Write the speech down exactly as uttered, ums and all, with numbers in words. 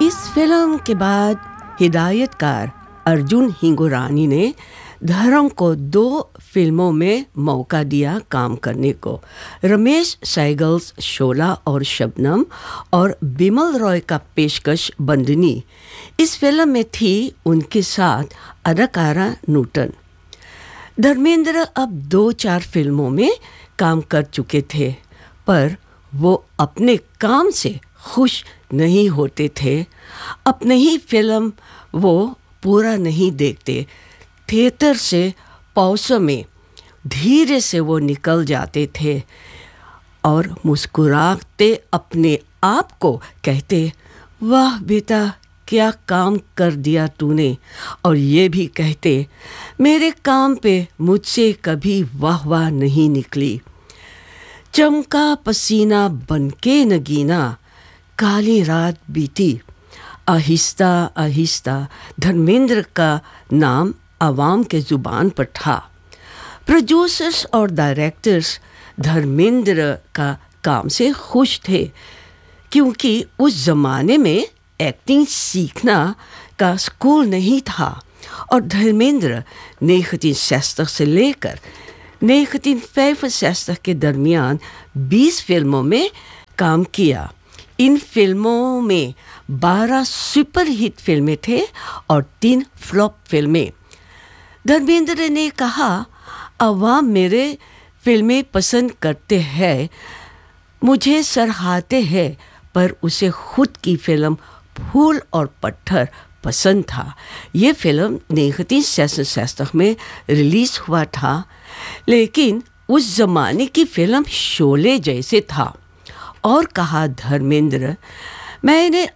इस फिल्म के बाद हिदायतकार अर्जुन हिंगोरानी ने धर्म को दो फिल्मों में मौका दिया काम करने को। रमेश सहगल्स शोला और शबनम और बिमल रॉय का पेशकश बंदनी इस फिल्म में थी उनके साथ अदाकारा नूतन। धर्मेंद्र अब दो चार फिल्मों में काम कर चुके थे, पर वो अपने काम से खुश नहीं होते थे। अपने ही फिल्म वो पूरा नहीं देखते। थिएटर से पौसों में धीरे से वो निकल जाते थे और मुस्कुराते अपने आप को कहते, वाह बेटा क्या काम कर दिया तूने। और ये भी कहते, मेरे काम पे मुझसे कभी वाह वाह नहीं निकली। चमका पसीना बनके नगीना, काली रात बीती। आहिस्ता आहिस्ता धर्मेंद्र का नाम आवाम के ज़ुबान पर था। प्रोड्यूसर्स और डायरेक्टर्स धर्मेंद्र का काम से खुश थे, क्योंकि उस ज़माने में एक्टिंग सीखना का स्कूल नहीं था और धर्मेंद्र उन्नीस सौ साठ से लेकर उन्नीस सौ पैंसठ के दरमियान बीस फिल्मों में काम किया। इन फिल्मों में बारह सुपर हिट फिल्में थे और तीन फ्लॉप फिल्में। धर्मेंद्र ने कहा, अवाम मेरे फिल्में पसंद करते हैं, मुझे सराहते हैं, पर उसे खुद की फिल्म फूल और पत्थर पसंद था। ये फिल्म उन्नीस सौ सड़सठ में रिलीज़ हुआ था, लेकिन उस ज़माने की फिल्म शोले जैसे था। और कहा धर्मेंद्र, मैंने